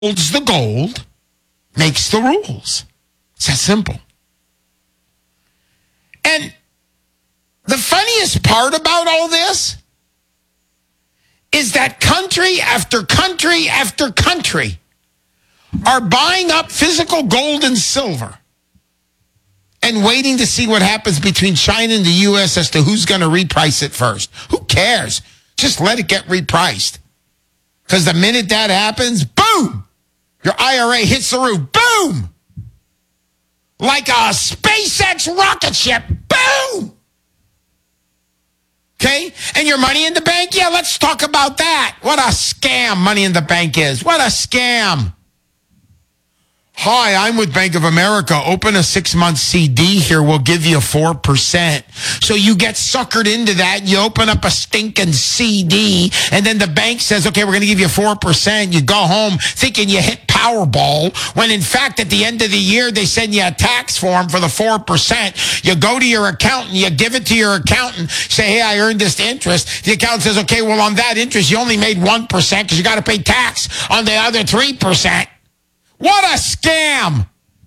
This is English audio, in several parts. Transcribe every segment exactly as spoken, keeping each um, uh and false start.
holds the gold makes the rules. It's that simple. And the funniest part about all this is that country after country after country are buying up physical gold and silver and waiting to see what happens between China and the U S as to who's going to reprice it first. Who cares? Just let it get repriced. Because the minute that happens, boom, your I R A hits the roof. Boom! Like a SpaceX rocket ship. Boom! Okay? And your money in the bank? Yeah, let's talk about that. What a scam money in the bank is. What a scam. Hi, I'm with Bank of America. Open a six-month C D here. We'll give you four percent. So you get suckered into that. You open up a stinking C D, and then the bank says, okay, we're going to give you four percent. You go home thinking you hit Powerball, when in fact, at the end of the year, they send you a tax form for the four percent. You go to your accountant, you give it to your accountant, say, hey, I earned this interest. The accountant says, okay, well, on that interest, you only made one percent because you got to pay tax on the other three percent. What a scam.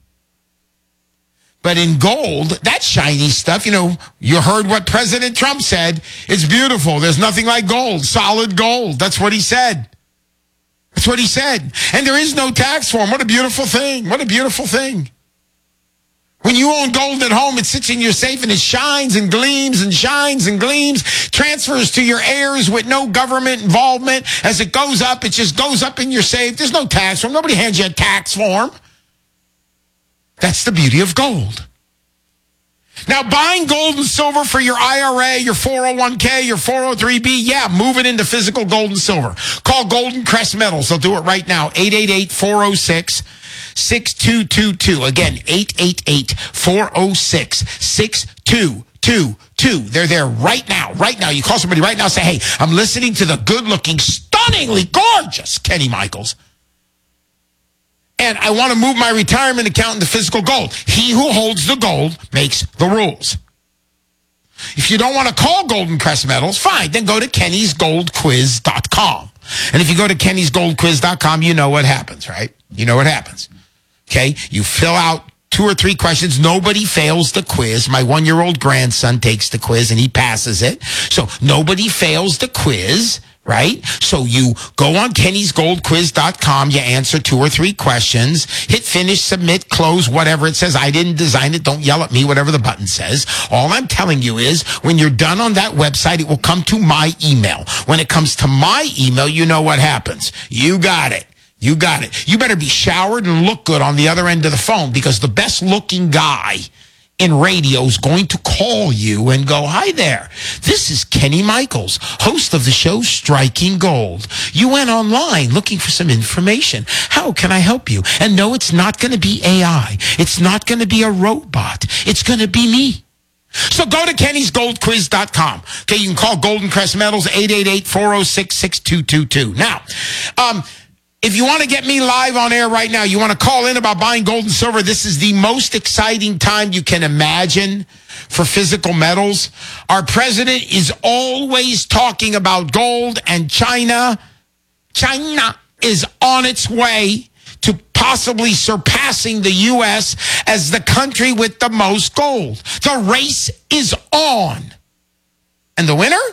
But in gold, that shiny stuff, you know, you heard what President Trump said. It's beautiful. There's nothing like gold, solid gold. That's what he said. That's what he said. And there is no tax form. What a beautiful thing. What a beautiful thing. When you own gold at home, it sits in your safe and it shines and gleams and shines and gleams, transfers to your heirs with no government involvement. As it goes up, it just goes up in your safe. There's no tax form. Nobody hands you a tax form. That's the beauty of gold. Now, buying gold and silver for your I R A, your four oh one k, your four oh three b, yeah, move it into physical gold and silver. Call Golden Crest Metals. They'll do it right now. eight eight eight, four oh six, six two two two. Again, eight eight eight, four oh six, six two two two. They're there right now. Right now. You call somebody right now, say, hey, I'm listening to the good-looking, stunningly gorgeous Kenny Michaels, and I want to move my retirement account into physical gold. He who holds the gold makes the rules. If you don't want to call Golden Crest Metals, fine, then go to Kennys Gold Quiz dot com. And if you go to Kennys Gold Quiz dot com, you know what happens, right? You know what happens. Okay? You fill out two or three questions. Nobody fails the quiz. My one-year-old grandson takes the quiz and he passes it. So nobody fails the quiz, right? So you go on Kennys Gold Quiz dot com, you answer two or three questions, hit finish, submit, close, whatever it says. I didn't design it. Don't yell at me, whatever the button says. All I'm telling you is when you're done on that website, it will come to my email. When it comes to my email, you know what happens. You got it. You got it. You better be showered and look good on the other end of the phone, because the best looking guy in radio is going to call you and go, hi there, this is Kenny Michaels, host of the show Striking Gold. You went online looking for some information. How can I help you? And no, it's not going to be A I. It's not going to be a robot. It's going to be me. So go to Kennys Gold Quiz dot com. Okay, you can call Golden Crest Metals, eight eight eight, four oh six, six two two two. Now, um, if you want to get me live on air right now, you want to call in about buying gold and silver, this is the most exciting time you can imagine for physical metals. Our president is always talking about gold, and China, China is on its way to possibly surpassing the U S as the country with the most gold. The race is on. And the winner?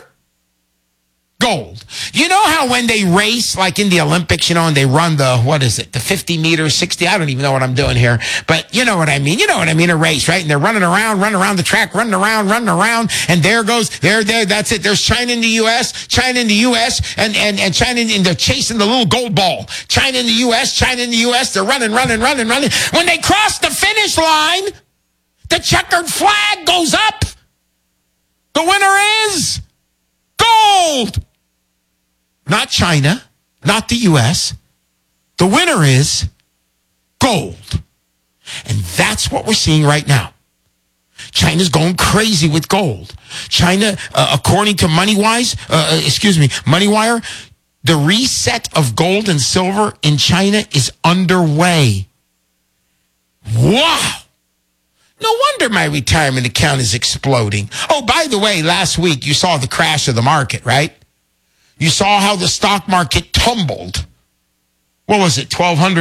Gold. You know how when they race, like in the Olympics, you know, and they run the, what is it, the fifty meters, sixty, I don't even know what I'm doing here, but you know what I mean. You know what I mean, a race, right? And they're running around, running around the track, running around, running around, and there goes, there, there, that's it. There's China in the U S, China in the U S, and, and, and China, and they're chasing the little gold ball. China in the U S, China in the U S, they're running, running, running, running. When they cross the finish line, the checkered flag goes up. The winner is gold. Not China, not the U S. The winner is gold. And that's what we're seeing right now. China's going crazy with gold. China, uh, according to MoneyWise, uh, excuse me, MoneyWire, the reset of gold and silver in China is underway. Wow. No wonder my retirement account is exploding. Oh, by the way, last week you saw the crash of the market, right? You saw how the stock market tumbled. what was it, twelve hundred